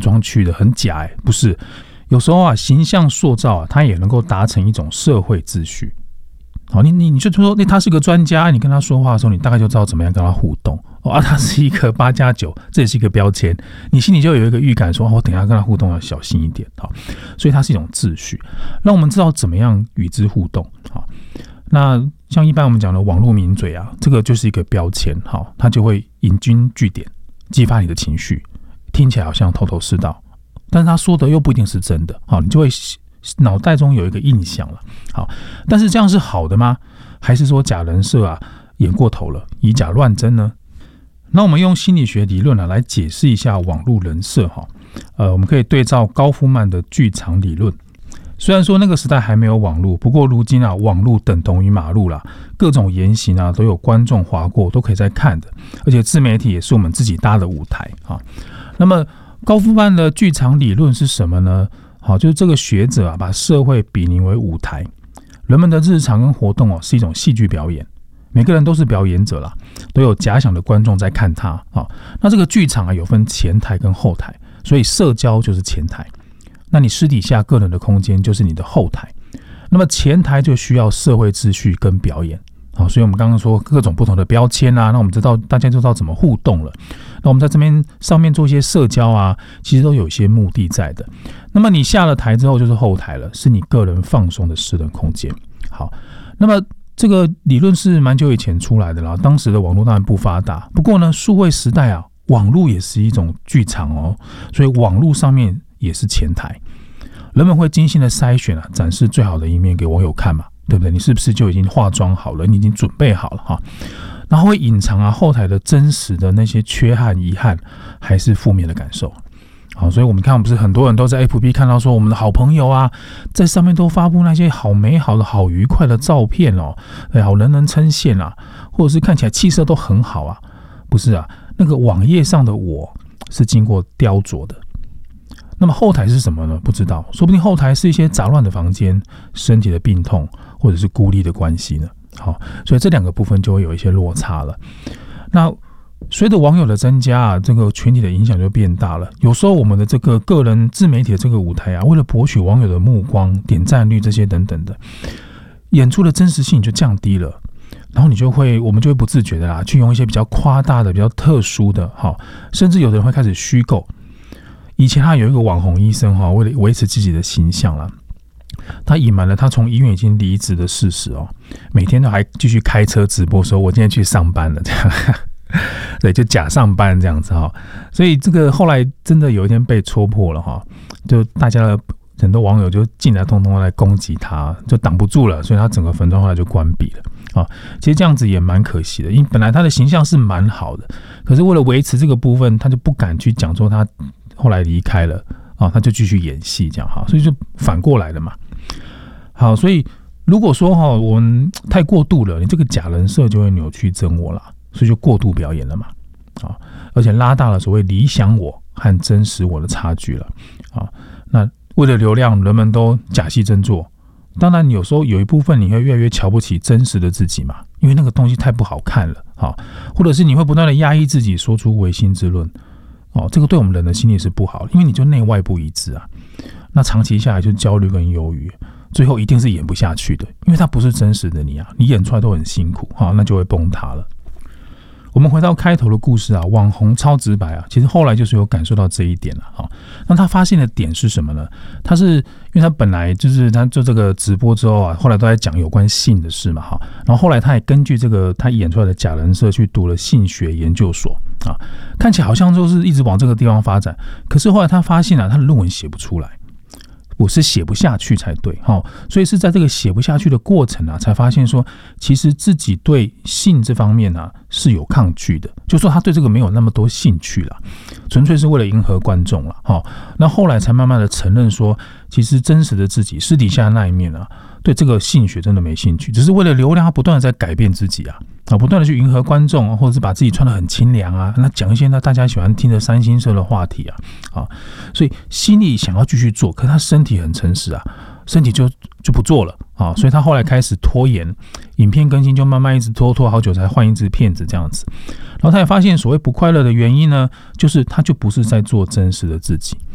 装去的，很假不是。有时候啊，形象塑造啊，它也能够达成一种社会秩序。好，你就说，他是个专家，你跟他说话的时候，你大概就知道怎么样跟他互动。他是一个8+9，这也是一个标签，你心里就有一个预感说，我等一下跟他互动要小心一点。好，所以它是一种秩序，让我们知道怎么样与之互动。好，那像一般我们讲的网络名嘴啊，这个就是一个标签，好，它就会引经据典，激发你的情绪，听起来好像头头是道，但是他说的又不一定是真的。好，你就会脑袋中有一个印象了。好，但是这样是好的吗？还是说假人设啊演过头了，以假乱真呢？那我们用心理学理论来解释一下网络人设。我们可以对照高夫曼的剧场理论。虽然说那个时代还没有网络，不过如今啊，网络等同于马路啦，各种言行啊都有观众划过，都可以在看的，而且自媒体也是我们自己搭的舞台啊。那么高夫曼的剧场理论是什么呢？好，就是这个学者啊，把社会比拟为舞台，人们的日常跟活动是一种戏剧表演，每个人都是表演者啦，都有假想的观众在看他。那这个剧场啊有分前台跟后台，所以社交就是前台，那你私底下个人的空间就是你的后台。那么前台就需要社会秩序跟表演。好，所以我们刚刚说各种不同的标签啊，那我们大家就知道怎么互动了。那我们在这边上面做一些社交啊，其实都有一些目的在的。那么你下了台之后就是后台了，是你个人放松的私人空间。好，那么这个理论是蛮久以前出来的啦，当时的网络当然不发达，不过呢，数位时代啊，网络也是一种剧场所以网络上面也是前台，人们会精心的筛选啊，展示最好的一面给网友看嘛。对不对？你是不是就已经化妆好了？你已经准备好了哈？然后会隐藏啊后台的真实的那些缺憾、遗憾，还是负面的感受。好，所以我们看，不是很多人都在 FB 看到说，我们的好朋友啊，在上面都发布那些好美好的、好愉快的照片好人人称羡啊，或者是看起来气色都很好啊。不是啊，那个网页上的我是经过雕琢的。那么后台是什么呢？不知道，说不定后台是一些杂乱的房间、身体的病痛，或者是孤立的关系呢。好，所以这两个部分就会有一些落差了。那随着网友的增加啊，这个群体的影响就变大了。有时候我们的这个个人自媒体的这个舞台啊，为了博取网友的目光、点赞率这些等等的，演出的真实性就降低了。然后我们就会不自觉的啦，去用一些比较夸大的、比较特殊的，甚至有的人会开始虚构。以前他有一个网红医生为了维持自己的形象啦，他隐瞒了他从医院已经离职的事实每天都还继续开车直播说我今天去上班了这样对，就假上班这样子所以这个后来真的有一天被戳破了就大家的很多网友就进来通通来攻击他，就挡不住了，所以他整个粉专后来就关闭了其实这样子也蛮可惜的，因为本来他的形象是蛮好的，可是为了维持这个部分，他就不敢去讲说他后来离开了他就继续演戏这样所以就反过来了嘛。好，所以如果说我们太过度了，你这个假人设就会扭曲真我啦，所以就过度表演了嘛。而且拉大了所谓理想我和真实我的差距了。那为了流量，人们都假戏真做。当然，有时候有一部分你会越来越瞧不起真实的自己嘛，因为那个东西太不好看了。或者是你会不断的压抑自己，说出违心之论。这个对我们人的心理是不好的，因为你就内外不一致啊。那长期下来就焦虑跟忧郁，最后一定是演不下去的，因为它不是真实的你啊，你演出来都很辛苦那就会崩塌了。我们回到开头的故事啊，网红超直白啊，其实后来就是有感受到这一点了那他发现的点是什么呢？他是因为他本来就是他做这个直播之后啊，后来都在讲有关性的事嘛然后后来他也根据这个他演出来的假人设去读了性学研究所看起来好像就是一直往这个地方发展，可是后来他发现他的论文写不出来。我是写不下去才对所以是在这个写不下去的过程才发现说其实自己对性这方面是有抗拒的，就说他对这个没有那么多兴趣啦，纯粹是为了迎合观众啦那后来才慢慢的承认说其实真实的自己私底下的那一面对这个性学真的没兴趣，只是为了流量他不断的在改变自己不断的去迎合观众或者是把自己穿得很清凉那讲一些大家喜欢听的三星社的话题所以心里想要继续做，可是他身体很诚实身体就不做了所以他后来开始拖延，影片更新就慢慢一直拖好久才换一支片子这样子。然后他也发现所谓不快乐的原因呢，就是他就不是在做真实的自己，